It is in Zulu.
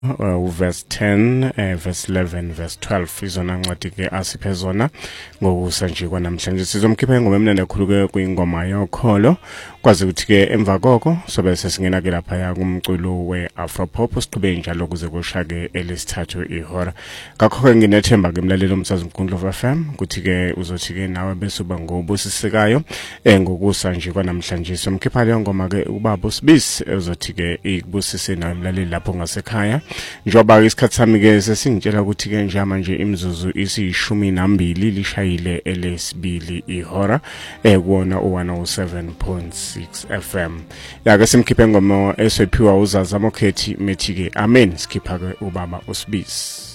verse 10 verse 11 verse 12 izona ncwadi ke asiphe zona ngokusanjikwa namhlanje sizomkhipha ingoma emnandi kakhulu ke kuyingoma yokholo kwazi ukuthi ke emva koko sobe sesingena ke lapha ya kumculo we-Afropop siqhubeke njalo kuze kushake elesithathu ihora ngakho ke nginethemba ke mlalelo umsakazo Mkhundlo FM ukuthi ke uzothi ke nawe bese uba ngobusisekayo ngokusanjikwa namhlanje somkhipha le ngoma ke ubaba uSibisi uzothi ke ikubusise nawe mlaleli lapho ngasekhaya njoba isikhathi sami ke sesingitshela ukuthi ke njamanje imizuzu isi12 lishayile elesibili ihora kuona u107.6 FM yake simkhiphe ngoma esephiwa uZaza Mokhethi methi ke amen sikhipha ke ubaba uSibisi